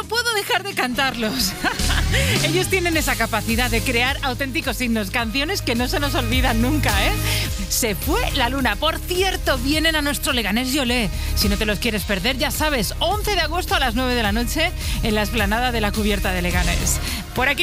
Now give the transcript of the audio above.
puedo dejar de cantarlos. Ellos tienen esa capacidad de crear auténticos himnos, canciones que no se nos olvidan nunca, ¿eh? Se fue la luna. Por cierto, vienen a nuestro Leganés Yolé. Si no te los quieres perder, ya sabes, 11 de agosto a las 9 de la noche en la explanada de la Cubierta de Leganés. Por aquí